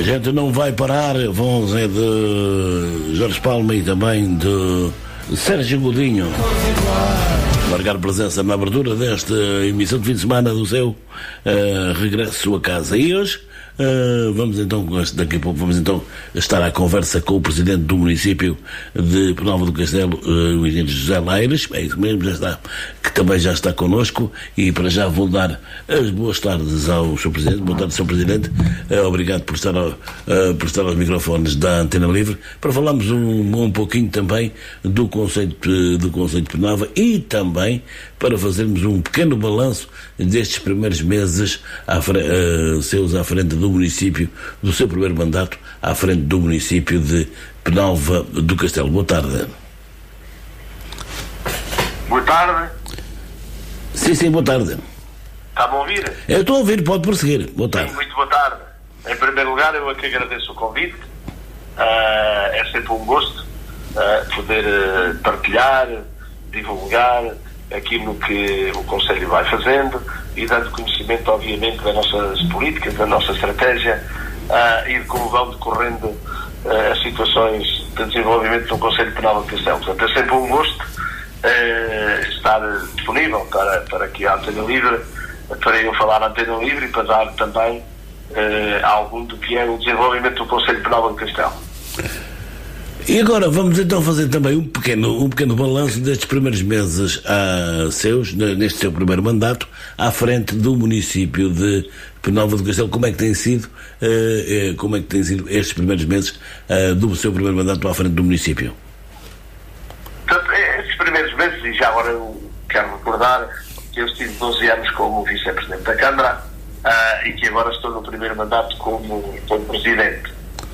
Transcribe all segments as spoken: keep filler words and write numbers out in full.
gente não vai parar, vão dizer de Jorge Palma e também de Sérgio Godinho. Marcar presença na abertura desta emissão de fim de semana do seu uh, regresso a casa. E hoje uh, vamos então, daqui a pouco, vamos então estar à conversa com o presidente do município de Penalva do Castelo, uh, o engenheiro José Laires, é isso mesmo, já está, que também já está connosco, e para já vou dar as boas tardes ao seu presidente. Boa tarde, senhor presidente, uh, obrigado por estar, ao, uh, por estar aos microfones da Antena Livre, para falarmos um, um pouquinho também do conceito, do conceito de Penalva e também para fazermos um pequeno balanço destes primeiros meses à, uh, seus à frente do município, do seu primeiro mandato à frente do município de Penalva do Castelo. Boa tarde. Boa tarde. Sim, sim, boa tarde. Está-me a ouvir? Eu estou a ouvir, pode prosseguir. Boa tarde. Sim, muito boa tarde. Em primeiro lugar, eu aqui agradeço o convite. Uh, é sempre um gosto uh, poder uh, partilhar, divulgar aquilo que o Conselho vai fazendo e dando conhecimento, obviamente, das nossas políticas, da nossa estratégia uh, e de como vão decorrendo uh, as situações de desenvolvimento do Conselho de Penalva do Castelo. Portanto, é sempre um gosto uh, estar disponível para, para que a Antena Livre, para eu falar na Antena Livre e para dar também uh, algum do que é o desenvolvimento do Conselho de Penalva do Castelo. E agora vamos então fazer também um pequeno, um pequeno balanço destes primeiros meses uh, seus, neste seu primeiro mandato, à frente do município de Penalva do Castelo. Como é que tem sido, uh, uh, como é que tem sido estes primeiros meses uh, do seu primeiro mandato à frente do município? Portanto, estes primeiros meses, e já agora eu quero recordar que eu estive doze anos como vice-presidente da Câmara uh, e que agora estou no primeiro mandato como, como presidente.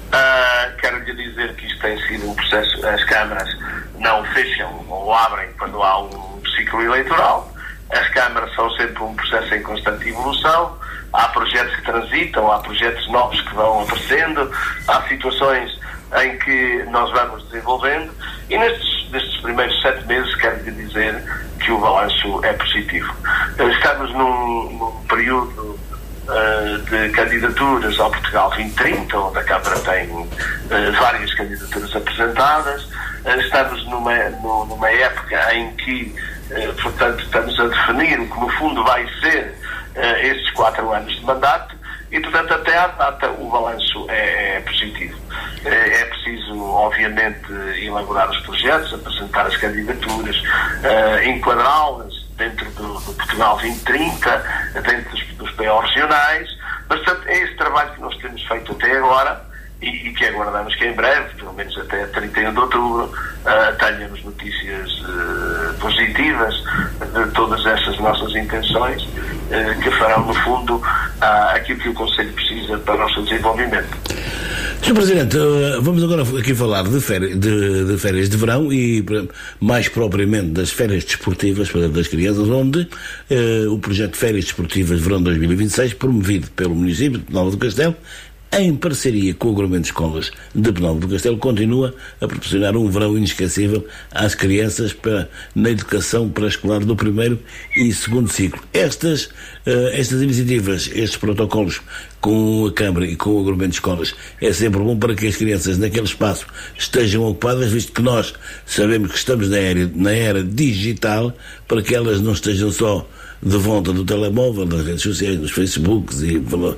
Uh, quero lhe dizer que isto tem sido um processo, as câmaras não fecham ou abrem quando há um ciclo eleitoral, as câmaras são sempre um processo em constante evolução, há projetos que transitam, há projetos novos que vão aparecendo, há situações em que nós vamos desenvolvendo, e nestes, nestes primeiros sete meses quero lhe dizer que o balanço é positivo. Estamos num, num período Uh, de candidaturas ao Portugal vinte trinta, onde a Câmara tem uh, várias candidaturas apresentadas. Uh, estamos numa, no, numa época em que, uh, portanto, estamos a definir o que no fundo vai ser uh, estes quatro anos de mandato e, portanto, até à data o balanço é, é positivo. Uh, é preciso, obviamente, elaborar os projetos, apresentar as candidaturas, uh, enquadrá-las dentro do, do Portugal vinte trinta, dentro dos, dos P O regionais, mas portanto é esse trabalho que nós temos feito até agora e, e que aguardamos que em breve, pelo menos até trinta e um de outubro, uh, tenhamos notícias uh, positivas de todas essas nossas intenções uh, que farão no fundo uh, aquilo que o Conselho precisa para o seu desenvolvimento. senhor Presidente, vamos agora aqui falar de férias de, de, férias de verão e mais propriamente das férias desportivas das crianças, onde eh, o projeto de Férias Desportivas de Verão dois mil e vinte e seis, promovido pelo município de Penalva do Castelo, em parceria com o Agrupamento de Escolas de Penalva do Castelo, continua a proporcionar um verão inesquecível às crianças para, na educação pré-escolar do primeiro e segundo ciclo. Estas, uh, estas iniciativas, estes protocolos com a Câmara e com o Agrupamento de Escolas, é sempre bom para que as crianças naquele espaço estejam ocupadas, visto que nós sabemos que estamos na era, na era digital, para que elas não estejam só de volta do telemóvel, nas redes sociais, nos Facebooks, e,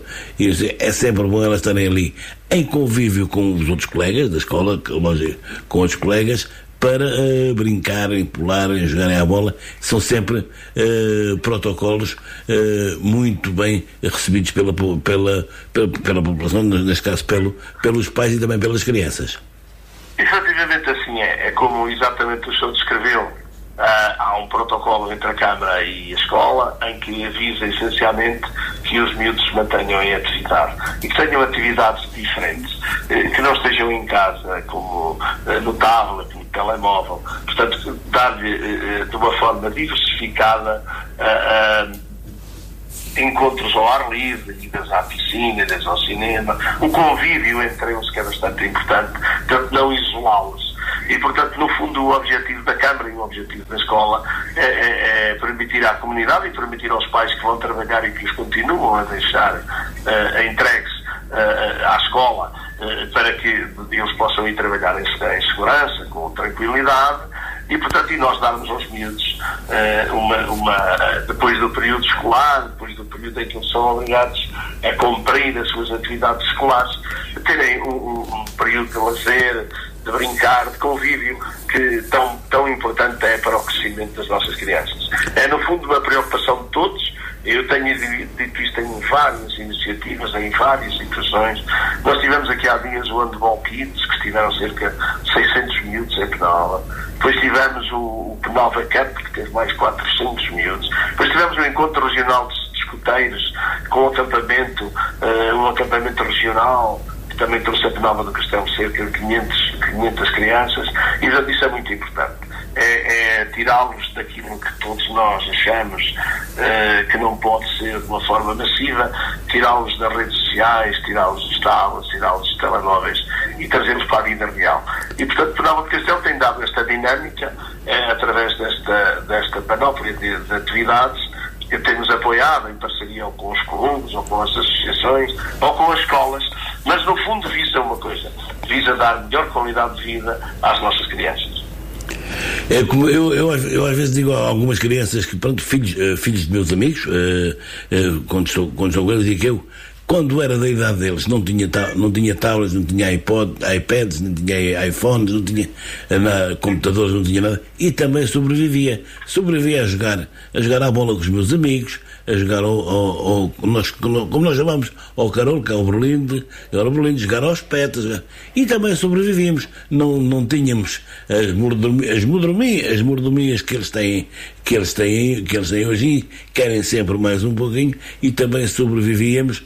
e é sempre bom elas estarem ali em convívio com os outros colegas da escola, com outros colegas, para uh, brincarem, pularem, jogarem à bola. São sempre uh, protocolos uh, muito bem recebidos pela, pela, pela, pela população, neste caso pelo, pelos pais e também pelas crianças. Efetivamente assim é, é como exatamente o senhor descreveu. Uh, há um protocolo entre a Câmara e a escola em que avisa essencialmente que os miúdos se mantenham em atividade e que tenham atividades diferentes, uh, que não estejam em casa como uh, no tablet, no telemóvel. Portanto, dar-lhe uh, de uma forma diversificada uh, uh, encontros ao ar livre, idas à piscina, idas ao cinema, o convívio entre eles, que é bastante importante, portanto não isolá-los. E, portanto, no fundo, o objetivo da Câmara e o objetivo da escola é, é, é permitir à comunidade e permitir aos pais que vão trabalhar e que os continuam a deixar uh, entregues uh, à escola uh, para que eles possam ir trabalhar em, em segurança, com tranquilidade, e portanto e nós darmos aos miúdos uh, uma, uma, depois do período escolar, depois do período em que eles são obrigados a cumprir as suas atividades escolares, terem um, um, um período de lazer, de brincar, de convívio, que tão, tão importante é para o crescimento das nossas crianças. É, no fundo, uma preocupação de todos. Eu tenho dito isto em várias iniciativas, em várias situações. Nós tivemos aqui há dias o Handball Kids, que estiveram cerca de seiscentos miúdos em Penalva. Depois tivemos o Penalva Cup, que teve mais quatrocentos miúdos. Depois tivemos o Encontro Regional de Escuteiros, com um acampamento, uh, um acampamento regional, que também trouxe a Penalva do Castelo cerca de quinhentas crianças, e isso é muito importante. É, é tirá-los daquilo que todos nós achamos uh, que não pode ser de uma forma massiva, tirá-los das redes sociais, tirá-los dos tablets, tirá-los dos telemóveis e trazê-los para a vida real. E, portanto, Penalva do Castelo tem dado esta dinâmica uh, através desta, desta panóplia de, de atividades que temos apoiado em parceria ou com os clubes, ou com as associações, ou com as escolas, mas no fundo visa uma coisa, visa dar melhor qualidade de vida às nossas crianças. É como eu, eu, eu às vezes digo a algumas crianças que, pronto, filhos, uh, filhos de meus amigos, uh, uh, quando estou quando estou com eles, digo que eu, quando era da idade deles, não tinha, não tinha tablets, não tinha iPod, iPads, não tinha iPhones, não tinha na, computadores, não tinha nada, e também sobrevivia. Sobrevivia a jogar, a jogar à bola com os meus amigos, a jogar ao, ao, ao nós, como nós chamamos, ao Carol, que é o Berlinde, era o Berlinde, jogar aos petas, e também sobrevivíamos. Não, não tínhamos as mordomias, as mordomias, as mordomias que eles têm, que eles têm, que eles têm hoje, e querem sempre mais um pouquinho, e também sobrevivíamos,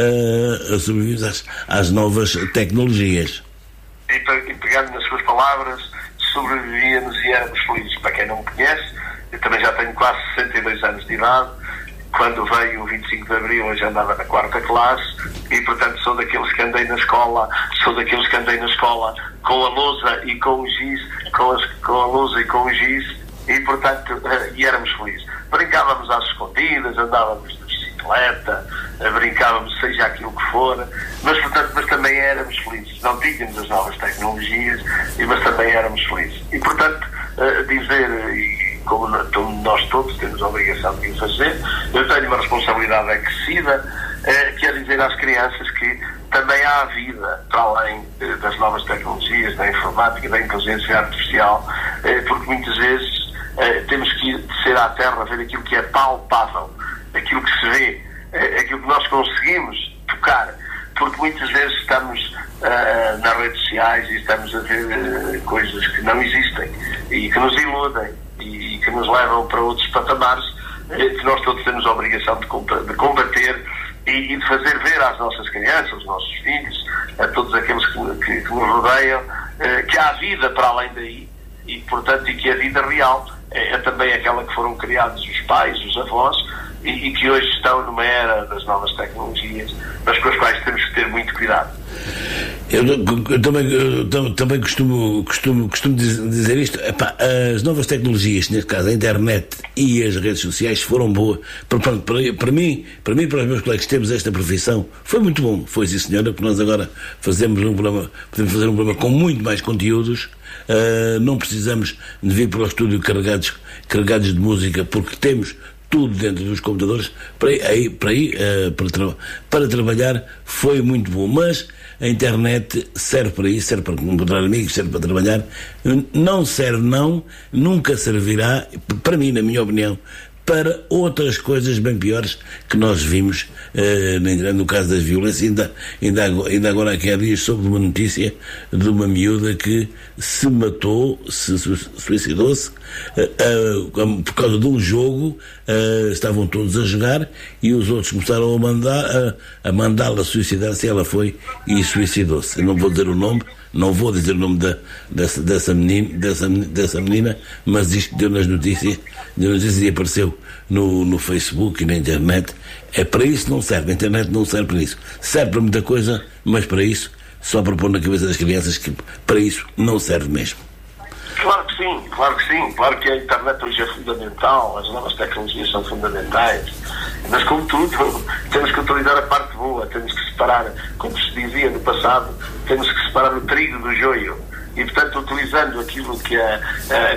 uh, sobrevivíamos às, às novas tecnologias. E, e pegando nas suas palavras, sobrevivíamos e éramos felizes. Para quem não me conhece, eu também já tenho quase sessenta e dois anos de idade. Quando veio o vinte e cinco de Abril, eu já andava na quarta classe, e portanto sou daqueles que andei na escola, sou daqueles que andei na escola com a lousa e com o giz, com, as, com a lousa e com o giz, e portanto, uh, e éramos felizes. Brincávamos às escondidas, andávamos de bicicleta, uh, brincávamos seja aquilo que for, mas portanto, mas também éramos felizes. Não tínhamos as novas tecnologias, mas também éramos felizes. E portanto, uh, dizer, e como nós todos temos a obrigação de o fazer, eu tenho uma responsabilidade acrescida, eh, quer dizer às crianças que também há vida para além eh, das novas tecnologias, da informática, da inteligência artificial, eh, porque muitas vezes eh, temos que ir descer à terra, ver aquilo que é palpável, aquilo que se vê, eh, aquilo que nós conseguimos tocar, porque muitas vezes estamos uh, nas redes sociais e estamos a ver uh, coisas que não existem e que nos iludem e que nos levam para outros patamares, que nós todos temos a obrigação de combater e de fazer ver às nossas crianças, aos nossos filhos, a todos aqueles que, que, que nos rodeiam, que há vida para além daí, e portanto, e que a vida real é, é também aquela que foram criados os pais, os avós, e, e que hoje estão numa era das novas tecnologias, mas com as quais temos que ter muito cuidado. Eu, eu também, eu também costumo, costumo, costumo dizer isto. Epá, as novas tecnologias, neste caso a internet e as redes sociais, foram boas. Para, para, para mim, para mim e para os meus colegas que temos esta profissão, foi muito bom. Foi sim, senhora, porque nós agora fazemos um programa, podemos fazer um programa com muito mais conteúdos. Uh, não precisamos de vir para o estúdio carregados, carregados de música, porque temos tudo dentro dos computadores. Para ir, para, ir, uh, para, tra para trabalhar foi muito bom, mas a internet serve para isso, serve para encontrar amigos, serve para trabalhar. Não serve, não, nunca servirá, para mim, na minha opinião, para outras coisas bem piores que nós vimos, uh, no caso das violências. Ainda, ainda, ainda agora aqui há dias soube de uma notícia de uma miúda que se matou, se suicidou-se, uh, uh, por causa de um jogo. Uh, estavam todos a jogar e os outros começaram a mandar uh, a mandá-la suicidar-se, e ela foi e suicidou-se. Eu não vou dizer o nome, não vou dizer o nome da, dessa, dessa, menina, dessa, dessa menina, mas isto deu nas notícias, deu nas notícias e apareceu no, no Facebook e na internet. É para isso que não serve, a internet não serve para isso. Serve para muita coisa, mas para isso, só para pôr na cabeça das crianças que para isso não serve mesmo. Claro que sim, claro que sim. Claro que a internet hoje é fundamental, as novas tecnologias são fundamentais. Mas, como tudo, temos que utilizar a parte boa, temos que separar, como se dizia no passado, temos que separar o trigo do joio. E, portanto, utilizando aquilo que a, a